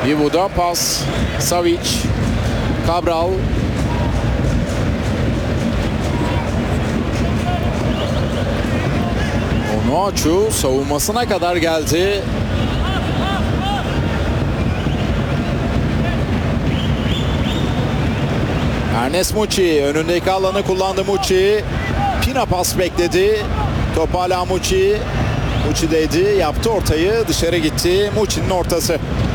Ivu'da pas. Savic. Cabral. Onuachu savunmasına kadar geldi. Ernest Muçi önündeki alanı kullandı. Muçi Pina pas bekledi. Top hala Muçi. Muçi'deydi. Yaptı ortayı. Dışarı gitti. Muçi'nin ortası.